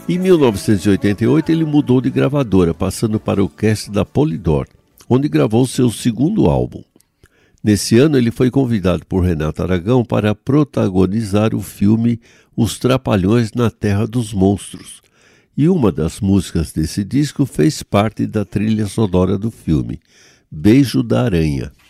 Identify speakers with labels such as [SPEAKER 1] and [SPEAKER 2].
[SPEAKER 1] Em 1988, ele mudou de gravadora, passando para o cast da Polydor, onde gravou seu segundo álbum. Nesse ano, ele foi convidado por Renato Aragão para protagonizar o filme Os Trapalhões na Terra dos Monstros, e uma das músicas desse disco fez parte da trilha sonora do filme, Beijo da Aranha.